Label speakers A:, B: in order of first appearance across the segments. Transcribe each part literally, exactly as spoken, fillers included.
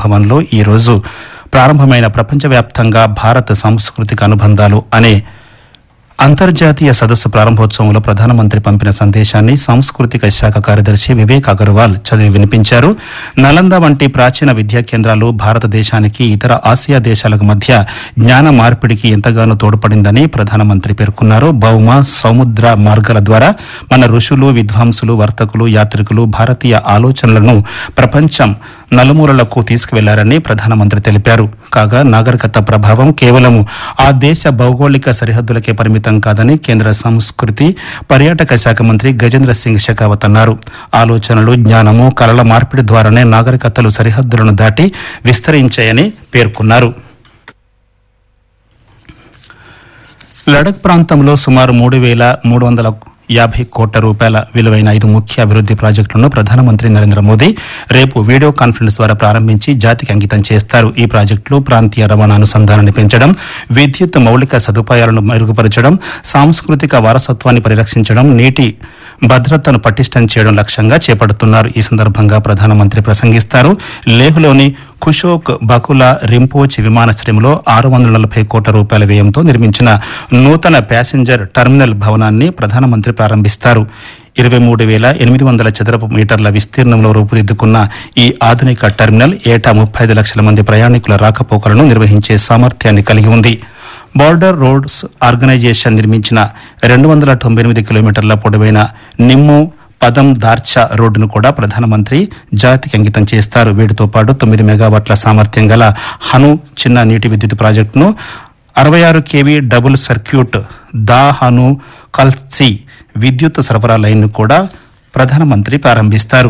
A: భవన్లో ఈ రోజు ప్రారంభమైన ప్రపంచవ్యాప్తంగా భారత్ సాంస్కృతిక అనుబంధాలు అనే అంతర్జాతీయ సదస్సు ప్రారంభోత్సవంలో ప్రధానమంత్రి పంపిన సందేశాన్ని సాంస్కృతిక శాఖ కార్యదర్శి వివేక్ అగర్వాల్ చదివి వినిపించారు. నలంద వంటి ప్రాచీన విద్యా కేంద్రాలు భారతదేశానికి ఇతర ఆసియా దేశాలకు మధ్య జ్ఞాన మార్పిడికి ఎంతగానో తోడ్పడిందని ప్రధానమంత్రి పేర్కొన్నారు. భౌమ సముద్ర మార్గాల ద్వారా మన ఋషులు, విద్వాంసులు, వర్తకులు, యాత్రికులు భారతీయ ఆలోచనలను ప్రపంచం నలుమూలలకు తీసుకువెళ్లారని ప్రధానమంత్రి తెలిపారు. కాగా నాగరికత ప్రభావం కేవలం ఆ దేశ భౌగోళిక సరిహద్దులకే పరిమితం కాదని కేంద్ర సంస్కృతి పర్యాటక శాఖ మంత్రి గజేంద్ర సింగ్ షెకావత్ అన్నారు. ఆలోచనలు, జ్ఞానము, కళల మార్పిడి ద్వారానే నాగరికతలు సరిహద్దులను దాటి విస్తరించాయని పేర్కొన్నారు. లడఖ్ ప్రాంతంలో సుమారు మూడు వేల మూడు వందల యాభై కోట్ల రూపాయల విలువైన ఐదు ముఖ్య అభివృద్ది ప్రాజెక్టులను ప్రధానమంత్రి నరేంద్ర మోదీ రేపు వీడియో కాన్ఫరెన్స్ ద్వారా ప్రారంభించి జాతికి అంకితం చేస్తారు. ఈ ప్రాజెక్టులు ప్రాంతీయ రవాణా అనుసంధానాన్ని పెంచడం, విద్యుత్ మౌలిక సదుపాయాలను మెరుగుపరచడం, సాంస్కృతిక వారసత్వాన్ని పరిరక్షించడం, నీటి భద్రతను పటిష్టం చేయడం లక్ష్యంగా చేపడుతున్నారు. ఈ సందర్భంగా ప్రధానమంత్రి ప్రసంగిస్తారు. లేహ్లోని కుషోక్ బకులా రింపోచ్ విమానాశ్రయంలో ఆరు వందల నలభై కోట్ల రూపాయల వ్యయంతో నిర్మించిన నూతన ప్యాసింజర్ టెర్మినల్ భవనాన్ని ప్రధానమంత్రి ప్రారంభిస్తారు. ఇరవై మూడు వేల ఎనిమిది వందల చదరపు మీటర్ల విస్తీర్ణంలో రూపుదిద్దుకున్న ఈ ఆధునిక టెర్మినల్ ఏటా ముప్పై ఐదు లక్షల మంది ప్రయాణికుల రాకపోకలను నిర్వహించే సామర్థ్యాన్ని కలిగి ఉంది. బోర్డర్ రోడ్స్ ఆర్గనైజేషన్ నిర్మించిన రెండు వందల తొంభై ఎనిమిది కిలోమీటర్ల పొడవైన నిమ్ము పదం దార్చా రోడ్డును కూడా ప్రధానమంత్రి జాతికి అంకితం చేస్తారు. వీటితో పాటు తొమ్మిది మెగావాట్ల సామర్థ్యం గల హను చిన్న నీటి విద్యుత్ ప్రాజెక్టును, అరవై ఆరు కేవీ డబుల్ సర్క్యూట్ దా హను కల్సి విద్యుత్ సరఫరా లైన్ను కూడా ప్రధానమంత్రి ప్రారంభిస్తారు.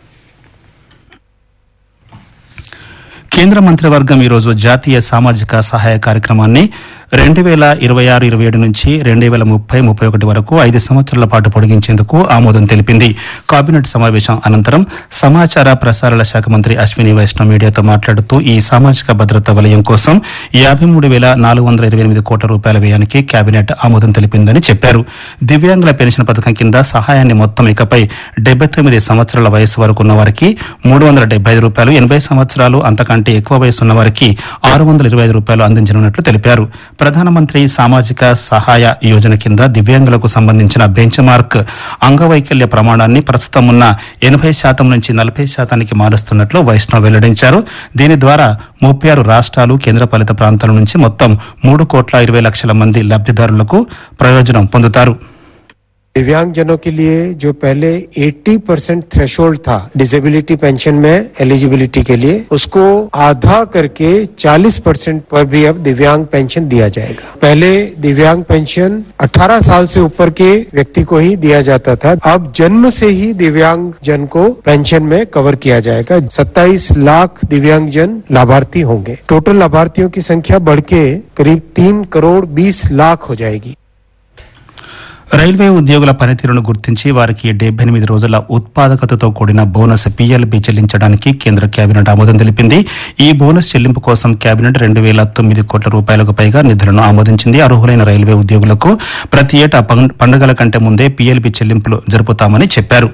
A: కేంద్ర మంత్రివర్గం ఈరోజు జాతీయ సామాజిక సహాయ కార్యక్రమాన్ని రెండు వేల ఇరవై ఆరు ఇరవై ఏడు నుంచి రెండు వేల ముప్పై ముప్పై ఒకటి వరకు ఐదు సంవత్సరాల పాటు పొడిగించేందుకు ఆమోదం తెలిపింది. కేబినెట్ సమావేశం అనంతరం సమాచార ప్రసారాల శాఖ మంత్రి అశ్విని వైష్ణవ్ మీడియాతో మాట్లాడుతూ ఈ సామాజిక భద్రత వలయం కోసం యాభై మూడు వేల నాలుగు వందల ఇరవై ఎనిమిది కోట్ల రూపాయల వ్యయానికి కేబినెట్ ఆమోదం తెలిపిందని చెప్పారు. దివ్యాంగుల పెన్షన్ పథకం కింద సహాయాన్ని మొత్తం ఇకపై డెబ్బై తొమ్మిది సంవత్సరాల వయసు వరకు ఉన్న వారికి మూడు వందల డెబ్బై ఐదు రూపాయలు, ఎనభై సంవత్సరాలు అంతకంటే ఎక్కువ వయసు ఉన్న వారికి ఆరు వందల ఇరవై ఐదు రూపాయలు అందించనున్నట్లు తెలిపారు. ప్రధానమంత్రి సామాజిక సహాయ యోజన కింద దివ్యాంగులకు సంబంధించిన బెంచ్ మార్క్ అంగవైకల్య ప్రమాణాన్ని ప్రస్తుతం ఉన్న ఎనభై శాతం నుంచి నలభై శాతానికి మారుస్తున్నట్లు వైష్ణవ్ వెల్లడించారు. దీని ద్వారా ముప్పై ఆరు రాష్ట్రాలు, కేంద్రపాలిత ప్రాంతాల నుంచి మొత్తం మూడు కోట్ల ఇరవై లక్షల మంది లబ్దిదారులకు ప్రయోజనం పొందుతారు.
B: दिव्यांगजनों के लिए जो पहले अस्सी परसेंट थ्रेशोल्ड था डिसेबिलिटी पेंशन में एलिजिबिलिटी के लिए, उसको आधा करके चालीस परसेंट पर भी अब दिव्यांग पेंशन दिया जाएगा. पहले दिव्यांग पेंशन अठारह साल से ऊपर के व्यक्ति को ही दिया जाता था. अब जन्म से ही दिव्यांग जन को पेंशन में कवर किया जाएगा. सत्ताईस लाख दिव्यांग जन लाभार्थी होंगे. टोटल लाभार्थियों की संख्या बढ़ के करीब तीन करोड़ बीस लाख हो जाएगी.
A: రైల్వే ఉద్యోగుల పనితీరును గుర్తించి వారికి డెబ్బై ఎనిమిది రోజుల ఉత్పాదకతతో కూడిన బోనస్ పీఎల్బీ చెల్లించడానికి కేంద్ర కేబినెట్ ఆమోదం తెలిపింది. ఈ బోనస్ చెల్లింపు కోసం కేబినెట్ రెండు వేల తొమ్మిది కోట్ల రూపాయలకు పైగా నిధులను ఆమోదించింది. అర్హులైన రైల్వే ఉద్యోగులకు ప్రతి ఏటా పండుగల కంటే ముందే పీఎల్బీ చెల్లింపులు జరుపుతామని చెప్పారు.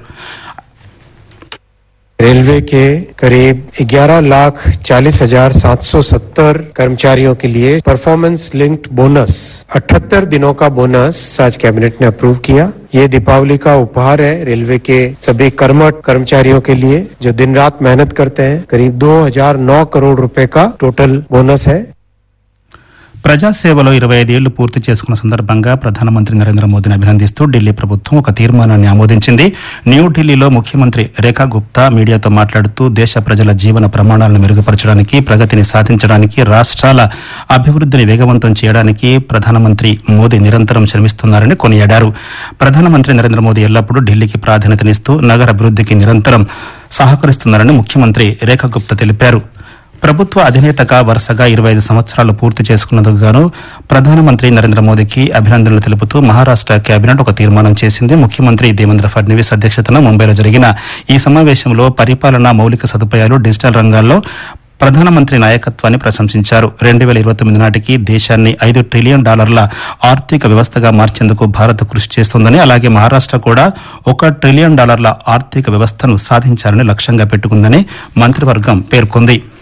B: रेलवे के करीब ग्यारह लाख चालीस हजार सात सौ सत्तर कर्मचारियों के लिए परफॉर्मेंस लिंक्ड बोनस अठहत्तर दिनों का बोनस आज कैबिनेट ने अप्रूव किया. ये दीपावली का उपहार है रेलवे के सभी कर्मठ कर्मचारियों के लिए जो दिन रात मेहनत करते हैं. करीब दो हजार नौ करोड़ रुपए का टोटल बोनस है.
A: ప్రజాసేవలో ఇరవై ఐదేళ్లు పూర్తి చేసుకున్న సందర్భంగా ప్రధానమంత్రి నరేంద్ర మోదీని అభినందిస్తూ ఢిల్లీ ప్రభుత్వం ఒక తీర్మానాన్ని ఆమోదించింది. న్యూఢిల్లీలో ముఖ్యమంత్రి రేఖా గుప్తా మీడియాతో మాట్లాడుతూ దేశ ప్రజల జీవన ప్రమాణాలను మెరుగుపరచడానికి, ప్రగతిని సాధించడానికి, రాష్ట్రాల అభివృద్ధిని వేగవంతం చేయడానికి ప్రధానమంత్రి మోదీ నిరంతరం శ్రమిస్తున్నారని కొనియాడారు. ప్రధానమంత్రి నరేంద్ర మోదీ ఎల్లప్పుడూ ఢిల్లీకి ప్రాధాన్యతనిస్తూ నగర అభివృద్ధికి నిరంతరం సహకరిస్తున్నారని ముఖ్యమంత్రి రేఖా గుప్తా తెలిపారు. ప్రభుత్వ అధినేతగా వరుసగా ఇరవై ఐదు సంవత్సరాలు పూర్తి చేసుకున్నందుకు గాను ప్రధానమంత్రి నరేంద్ర మోదీకి అభినందనలు తెలుపుతూ మహారాష్ట కేబినెట్ ఒక తీర్మానం చేసింది. ముఖ్యమంత్రి దేవేంద్ర ఫడ్నవీస్ అధ్యక్షతన ముంబైలో జరిగిన ఈ సమావేశంలో పరిపాలన, మౌలిక సదుపాయాలు, డిజిటల్ రంగాల్లో ప్రధానమంత్రి నాయకత్వాన్ని ప్రశంసించారు. రెండు వేల ఇరవై తొమ్మిది నాటికి దేశాన్ని ఐదు ట్రిలియన్ డాలర్ల ఆర్థిక వ్యవస్థగా మార్చేందుకు భారత్ కృషి చేస్తోందని, అలాగే మహారాష్ట కూడా ఒక ట్రిలియన్ డాలర్ల ఆర్థిక వ్యవస్థను సాధించాలని లక్ష్యంగా పెట్టుకుందని మంత్రివర్గం పేర్కొంది.